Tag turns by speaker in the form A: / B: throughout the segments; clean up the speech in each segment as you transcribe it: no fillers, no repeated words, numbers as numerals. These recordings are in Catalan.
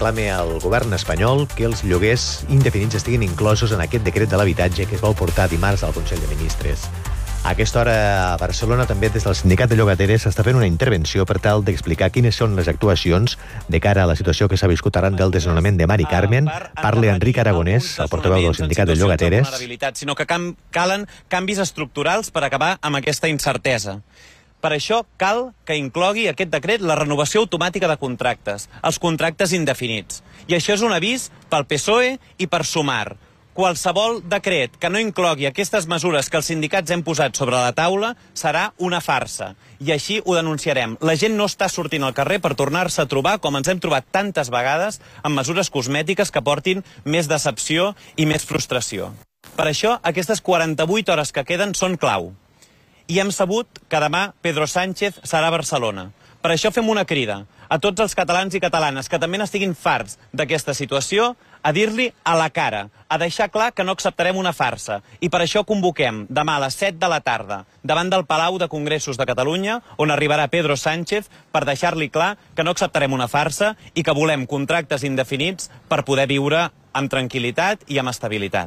A: reclama al govern espanyol que els lloguers indefinits estiguin inclosos en aquest decret de l'habitatge que es va portar dimarts al Consell de Ministres. A aquesta hora a Barcelona també des del Sindicat de Llogateres s'està fent una intervenció per tal d'explicar quines són les actuacions de cara a la situació que s'ha viscut arran del desnonament de Mari Carmen. Parla Enric Aragonès, el portaveu del Sindicat de Llogateres.
B: Sinó que calen canvis estructurals per acabar amb aquesta incertesa. Per això cal que inclogui aquest decret la renovació automàtica de contractes, els contractes indefinits. I això és un avís pel PSOE i per Sumar. Qualsevol decret que no inclogui aquestes mesures que els sindicats hem posat sobre la taula serà una farsa. I així ho denunciarem. La gent no està sortint al carrer per tornar-se a trobar, com ens hem trobat tantes vegades, amb mesures cosmètiques que portin més decepció i més frustració. Per això, aquestes 48 hores que queden són clau. I hem sabut que demà Pedro Sánchez serà a Barcelona. Per això fem una crida a tots els catalans i catalanes que també n'estiguin farts d'aquesta situació, a dir-li a la cara, a deixar clar que no acceptarem una farsa. I per això convoquem demà a les 7 de la tarda davant del Palau de Congressos de Catalunya, on arribarà Pedro Sánchez, per deixar-li clar que no acceptarem una farsa i que volem contractes indefinits per poder viure amb tranquil·litat i amb estabilitat.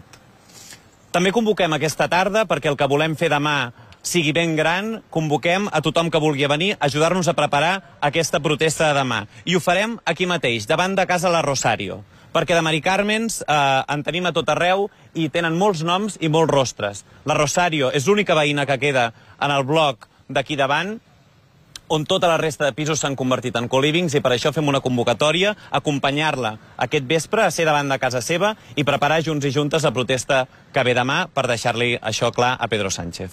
B: També convoquem aquesta tarda perquè el que volem fer demà sigui ben gran, convoquem a tothom que vulgui venir a ajudar-nos a preparar aquesta protesta de demà. I ho farem aquí mateix, davant de Casa La Rosario, perquè de Mari Carmens en tenim a tot arreu i tenen molts noms i molts rostres. La Rosario és l'única veïna que queda en el bloc d'aquí davant, on tota la resta de pisos s'han convertit en co-livings, i per això fem una convocatòria, acompanyar-la aquest vespre a ser davant de casa seva i preparar junts i juntes la protesta que ve demà per deixar-li això clar a Pedro Sánchez.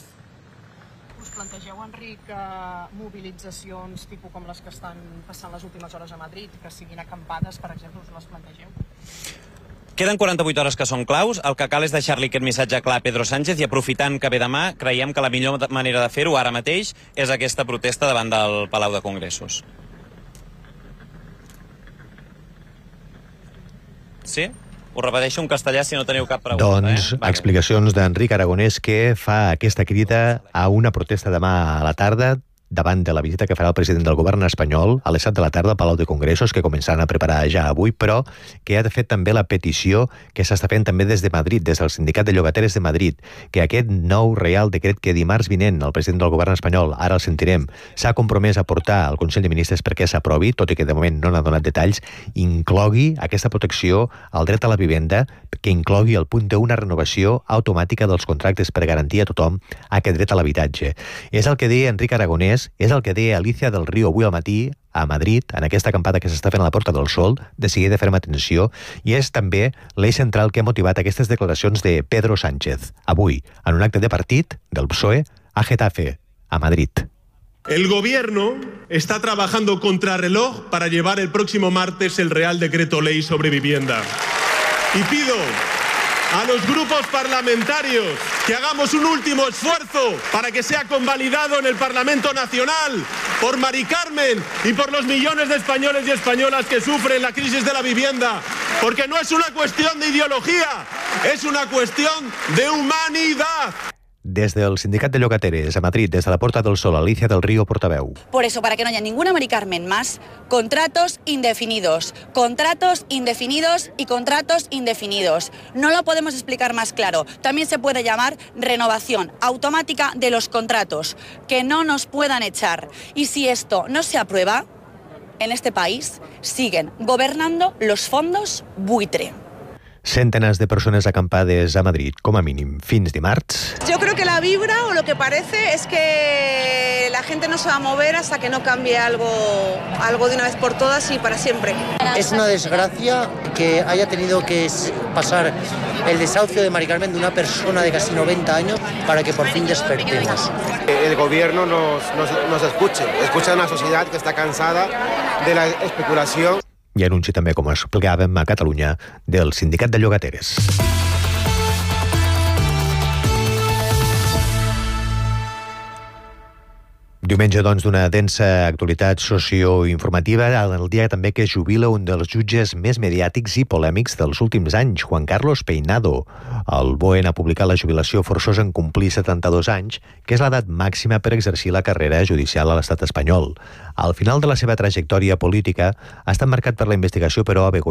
C: Plantegeu, Enric, mobilitzacions tipus com les que estan passant les últimes hores a Madrid, que siguin acampades, per exemple, us les plantegeu?
B: Queden 48 hores que són claus, el que cal és deixar-li aquest missatge clar a Pedro Sánchez i aprofitant que ve demà, creiem que la millor manera de fer-ho ara mateix és aquesta protesta davant del Palau de Congressos. Sí? Ho repeteixo en castellà si no teniu cap pregunta.
A: Doncs explicacions d'Enric Aragonès, que fa aquesta crida a una protesta demà a la tarda davant de la visita que farà el president del govern espanyol a les 7 de la tarda al Palau de Congressos, que començaran a preparar ja avui, però que ha fet també la petició que s'està fent també des de Madrid, des del Sindicat de Llogateres de Madrid, que aquest nou Reial Decret que dimarts vinent el president del govern espanyol, ara el sentirem, s'ha compromès a portar al Consell de Ministres perquè s'aprovi, tot i que de moment no n'ha donat detalls, inclogui aquesta protecció al dret a la vivenda, que inclogui el punt d'una renovació automàtica dels contractes per garantir a tothom aquest dret a l'habitatge. És el que deia Enric Aragonès, és el que deia Alicia del Río avui al matí a Madrid, en aquesta acampada que s'està fent a la Porta del Sol, de seguida ferma atenció, i és també l'eix central que ha motivat aquestes declaracions de Pedro Sánchez, avui, en un acte de partit del PSOE a Getafe, a Madrid.
D: El gobierno está trabajando contrarreloj para llevar el próximo martes el Real Decreto Ley sobre vivienda. Y pido a los grupos parlamentarios que hagamos un último esfuerzo para que sea convalidado en el Parlamento Nacional por Mari Carmen y por los millones de españoles y españolas que sufren la crisis de la vivienda, porque no es una cuestión de ideología, es una cuestión de humanidad.
A: Des del Sindicat de Llogateres a Madrid, desde la Porta del Sol, Alicia del Río, portaveu.
E: Por eso, para que no haya ninguna Mari Carmen más, contratos indefinidos y contratos indefinidos. No lo podemos explicar más claro. También se puede llamar renovación automática de los contratos, que no nos puedan echar. Y si esto no se aprueba, en este país siguen gobernando los fondos buitre.
A: Centenas de persones acampades a Madrid, com a mínim, fins dimarts.
F: Yo creo que la vibra, o lo que parece, es que la gente no se va a mover hasta que no cambie algo de una vez por todas y para siempre.
G: Es una desgracia que haya tenido que pasar el desahucio de Mari Carmen, de una persona de casi 90 años, para que por fin despertemos.
H: El gobierno nos escuche a una sociedad que está cansada de la especulación.
A: I anunci també, com explicàvem, a Catalunya, del Sindicat de Llogateres. Diumenge, doncs, d'una densa actualitat socioinformativa, el dia també que es jubila un dels jutges més mediàtics i polèmics dels últims anys, Juan Carlos Peinado. El BOE ha publicat la jubilació forçosa en complir 72 anys, que és l'edat màxima per exercir la carrera judicial a l'estat espanyol. Al final de la seva trajectòria política ha estat marcat per la investigació, però